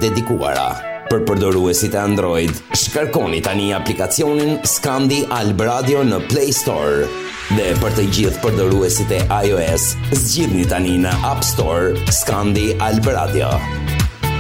dedikuara. Për përdoruesit e Android, shkarkoni tani aplikacionin Skandi Alb Radio në Play Store. Dhe për të gjithë përdoruesit e iOS, zgjidhni tani në App Store Skandi Alb Radio.